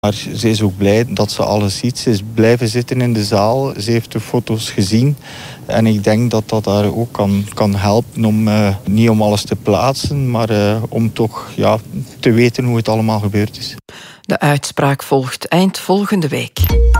Maar ze is ook blij dat ze alles ziet. Ze is blijven zitten in de zaal. Ze heeft de foto's gezien. En ik denk dat dat haar ook kan helpen om niet om alles te plaatsen, maar om toch te weten hoe het allemaal gebeurd is. De uitspraak volgt eind volgende week.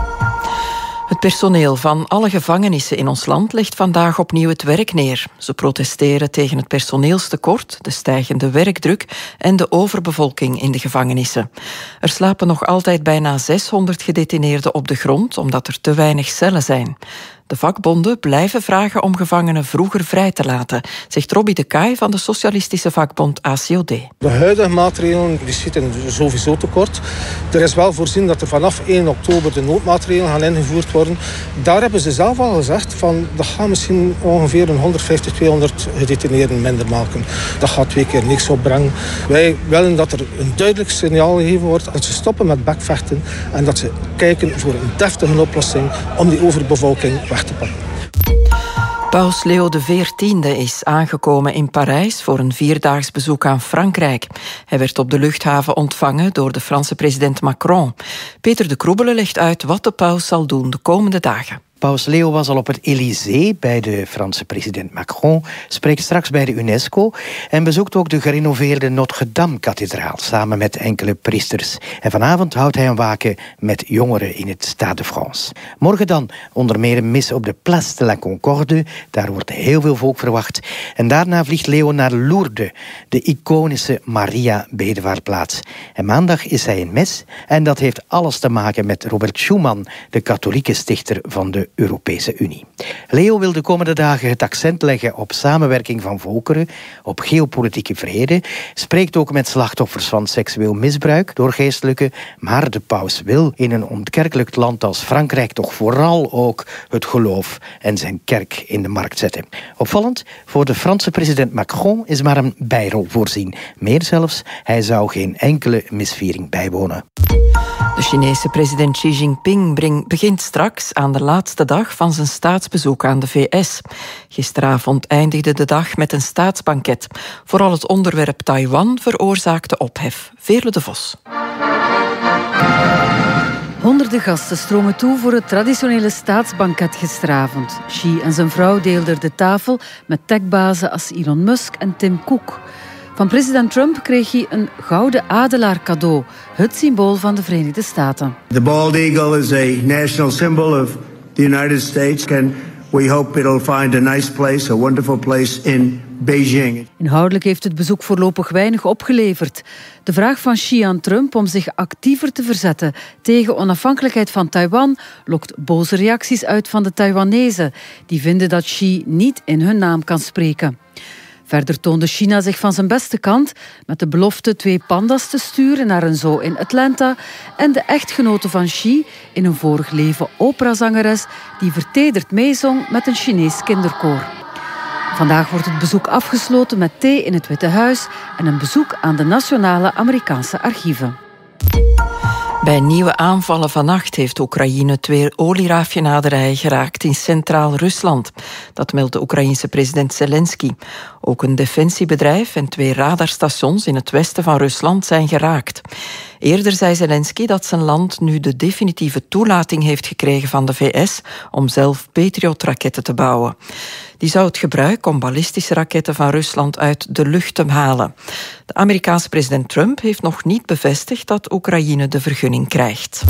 Het personeel van alle gevangenissen in ons land legt vandaag opnieuw het werk neer. Ze protesteren tegen het personeelstekort, de stijgende werkdruk en de overbevolking in de gevangenissen. Er slapen nog altijd bijna 600 gedetineerden op de grond, omdat er te weinig cellen zijn. De vakbonden blijven vragen om gevangenen vroeger vrij te laten, zegt Robbie de Kaai van de socialistische vakbond ACOD. De huidige maatregelen die schieten sowieso tekort. Er is wel voorzien dat er vanaf 1 oktober de noodmaatregelen gaan ingevoerd worden. Daar hebben ze zelf al gezegd van dat gaat misschien ongeveer 150, 200 gedetineerden minder maken. Dat gaat 2 keer niks opbrengen. Wij willen dat er een duidelijk signaal gegeven wordt dat ze stoppen met bekvechten en dat ze kijken voor een deftige oplossing om die overbevolking weg te pakken. Paus Leo XIV is aangekomen in Parijs voor een 4-daags bezoek aan Frankrijk. Hij werd op de luchthaven ontvangen door de Franse president Macron. Peter de Kroebele legt uit wat de paus zal doen de komende dagen. Paus Leo was al op het Élysée bij de Franse president Macron, spreekt straks bij de UNESCO en bezoekt ook de gerenoveerde Notre-Dame-kathedraal samen met enkele priesters. En vanavond houdt hij een waken met jongeren in het Stade de France. Morgen dan onder meer een mis op de Place de la Concorde. Daar wordt heel veel volk verwacht. En daarna vliegt Leo naar Lourdes, de iconische Maria-bedevaartplaats. En maandag is hij in mis en dat heeft alles te maken met Robert Schuman, de katholieke stichter van de Europese Unie. Leo wil de komende dagen het accent leggen op samenwerking van volkeren, op geopolitieke vrede, spreekt ook met slachtoffers van seksueel misbruik door geestelijken, maar de paus wil in een ontkerkelijkt land als Frankrijk toch vooral ook het geloof en zijn kerk in de markt zetten. Opvallend, voor de Franse president Macron is maar een bijrol voorzien. Meer zelfs, hij zou geen enkele misviering bijwonen. De Chinese president Xi Jinping begint straks aan de laatste dag van zijn staatsbezoek aan de VS. Gisteravond eindigde de dag met een staatsbanket. Vooral het onderwerp Taiwan veroorzaakte ophef. Veerle de Vos. Honderden gasten stromen toe voor het traditionele staatsbanket gisteravond. Xi en zijn vrouw deelden de tafel met techbazen als Elon Musk en Tim Cook. Van president Trump kreeg hij een gouden adelaar cadeau, het symbool van de Verenigde Staten. The bald eagle is a national symbol of the United States, and we hope it'll find a nice place, a wonderful place in Beijing. Inhoudelijk heeft het bezoek voorlopig weinig opgeleverd. De vraag van Xi aan Trump om zich actiever te verzetten tegen onafhankelijkheid van Taiwan lokt boze reacties uit van de Taiwanezen, die vinden dat Xi niet in hun naam kan spreken. Verder toonde China zich van zijn beste kant met de belofte 2 panda's te sturen naar een zoo in Atlanta en de echtgenote van Xi, in een vorig leven operazangeres, die vertederd meezong met een Chinees kinderkoor. Vandaag wordt het bezoek afgesloten met thee in het Witte Huis en een bezoek aan de Nationale Amerikaanse Archieven. Bij nieuwe aanvallen vannacht heeft Oekraïne 2 olieraffinaderijen geraakt in centraal Rusland. Dat meldt de Oekraïense president Zelensky. Ook een defensiebedrijf en 2 radarstations in het westen van Rusland zijn geraakt. Eerder zei Zelensky dat zijn land nu de definitieve toelating heeft gekregen van de VS om zelf Patriot-raketten te bouwen. Die zou het gebruik om ballistische raketten van Rusland uit de lucht te halen. De Amerikaanse president Trump heeft nog niet bevestigd dat Oekraïne de vergunning krijgt.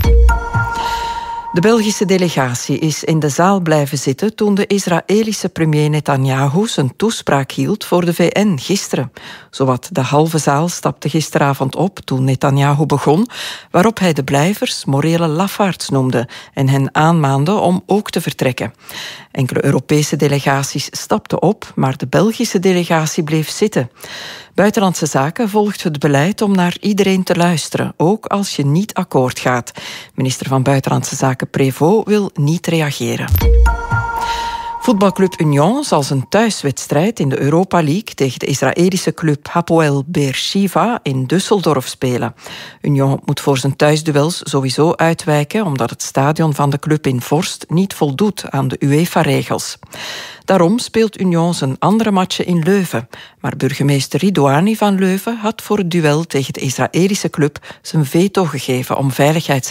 De Belgische delegatie is in de zaal blijven zitten toen de Israëlische premier Netanyahu zijn toespraak hield voor de VN gisteren. Zowat de halve zaal stapte gisteravond op toen Netanyahu begon, waarop hij de blijvers morele lafaards noemde en hen aanmaande om ook te vertrekken. Enkele Europese delegaties stapten op, maar de Belgische delegatie bleef zitten. Buitenlandse Zaken volgt het beleid om naar iedereen te luisteren, ook als je niet akkoord gaat. Minister van Buitenlandse Zaken Prévost wil niet reageren. Voetbalclub Union zal zijn thuiswedstrijd in de Europa League tegen de Israëlische club Hapoel Beersheva in Düsseldorf spelen. Union moet voor zijn thuisduels sowieso uitwijken, omdat het stadion van de club in Vorst niet voldoet aan de UEFA-regels. Daarom speelt Union zijn andere matchen in Leuven. Maar burgemeester Ridouani van Leuven had voor het duel tegen de Israëlische club zijn veto gegeven om veiligheidsredenen.